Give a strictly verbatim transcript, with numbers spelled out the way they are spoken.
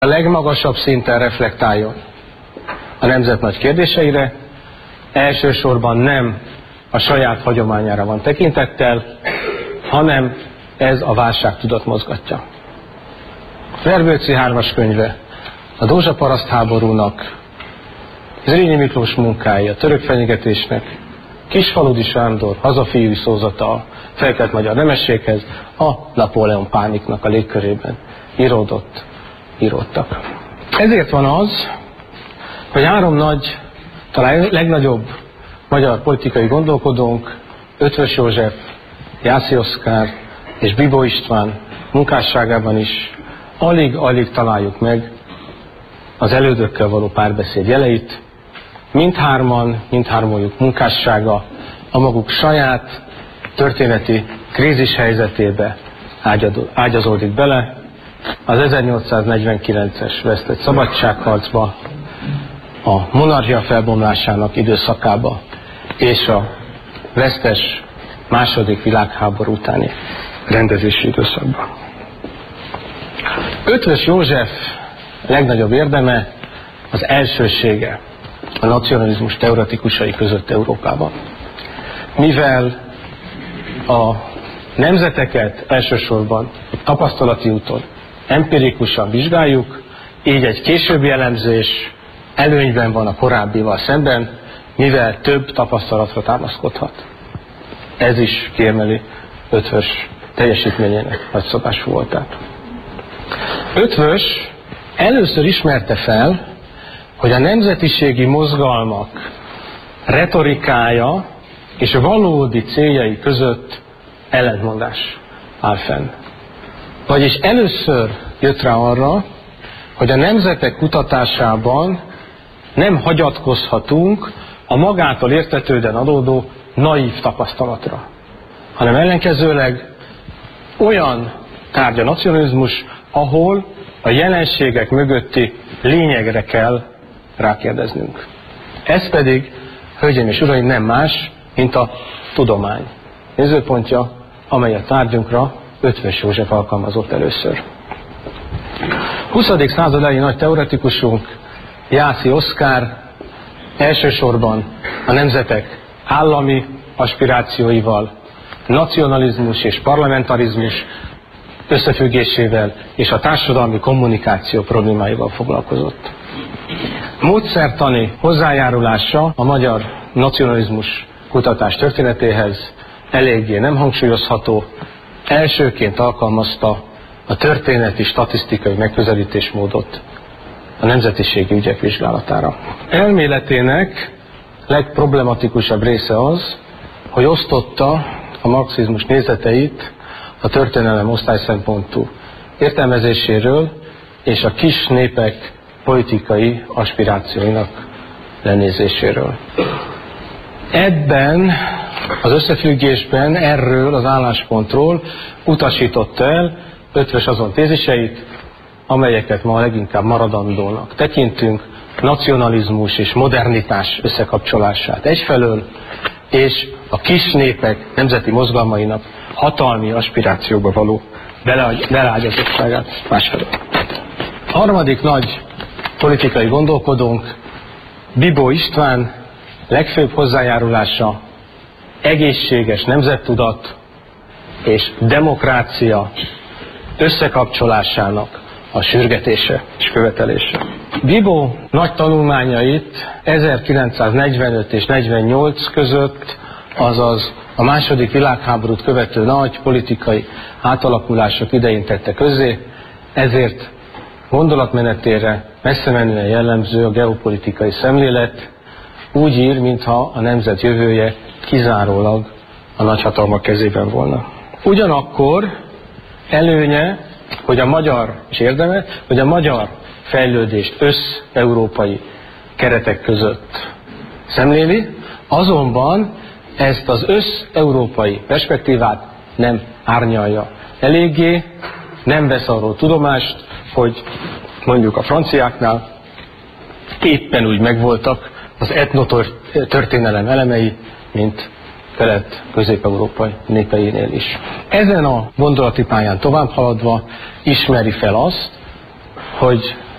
a legmagasabb szinten reflektáljon a nemzet nagy kérdéseire, elsősorban nem a saját hagyományára van tekintettel, hanem ez a válságtudat mozgatja. Verbőci hármas könyve, a Dózsa-paraszt háborúnak, Zrínyi Miklós munkái, a török fenyegetésnek, Kisfaludy Sándor hazafiúi szózata a felkelt magyar nemességhez, a Napóleon pániknak a légkörében íródott, íródtak. Ezért van az, hogy három nagy, talán legnagyobb magyar politikai gondolkodónk, Eötvös József, Jászai Oszkár és Bibó István munkásságában is alig-alig találjuk meg az elődökkel való párbeszéd jeleit. Mindhárman, mindhármójuk munkássága a maguk saját történeti krízis helyzetébe ágyazódik bele, az ezernyolcszáznegyvenkilences vesztett szabadságharcba, a monarchia felbomlásának időszakába és a vesztes második világháború utáni rendezési időszakban. Eötvös József legnagyobb érdeme az elsősége a nacionalizmus teoretikusai között Európában. Mivel a nemzeteket elsősorban tapasztalati úton empirikusan vizsgáljuk, így egy későbbi elemzés előnyben van a korábbival szemben, mivel több tapasztalatra támaszkodhat. Ez is kiemeli Eötvös teljesítményének nagyszabású voltát. Eötvös először ismerte fel, hogy a nemzetiségi mozgalmak retorikája és a valódi céljai között ellentmondás áll fenn. Vagyis először jött rá arra, hogy a nemzetek kutatásában nem hagyatkozhatunk a magától értetődően adódó naív tapasztalatra, hanem ellenkezőleg olyan tárgy a nacionalizmus, ahol a jelenségek mögötti lényegre kell rákérdeznünk. Ez pedig, hölgyeim és uraim, nem más, mint a tudomány nézőpontja, amely a tárgyunkra Eötvös József alkalmazott először. huszadik század elejé nagy teoretikusunk, Jászai Oszkár elsősorban a nemzetek állami aspirációival, nacionalizmus és parlamentarizmus összefüggésével és a társadalmi kommunikáció problémáival foglalkozott. Módszertani hozzájárulása a magyar nacionalizmus kutatás történetéhez eléggé nem hangsúlyozható, elsőként alkalmazta a történeti statisztikai megközelítésmódot a nemzetiségi ügyek vizsgálatára. Elméletének legproblematikusabb része az, hogy osztotta a marxizmus nézeteit a történelem osztályszempontú értelmezéséről és a kis népek politikai aspirációinak lenézéséről. Ebben az összefüggésben erről az álláspontról utasította el Eötvös azon téziseit, amelyeket ma leginkább maradandónak tekintünk, nacionalizmus és modernitás összekapcsolását egyfelől, és a kis népek nemzeti mozgalmainak hatalmi aspirációba való beleágyazottságát másfelől. A harmadik nagy politikai gondolkodónk, Bibó István legfőbb hozzájárulása egészséges nemzettudat és demokrácia összekapcsolásának a sürgetése és követelése. Bibó nagy tanulmányait ezerkilencszáznegyvenöt és negyvennyolc között, azaz a második világháborút követő nagy politikai átalakulások idején tette közzé, ezért gondolatmenetére messze menően jellemző a geopolitikai szemlélet, úgy ír, mintha a nemzet jövője kizárólag a nagyhatalmak kezében volna. Ugyanakkor előnye, hogy a magyar, és érdeme, hogy a magyar fejlődést össz-európai keretek között szemléli, azonban ezt az össz-európai perspektívát nem árnyalja eléggé, nem vesz arról tudomást, hogy mondjuk a franciáknál éppen úgy megvoltak az etnotörténelem elemei, mint kelet-közép-európai népeinél is. Ezen a gondolati pályán tovább haladva ismeri fel azt, hogy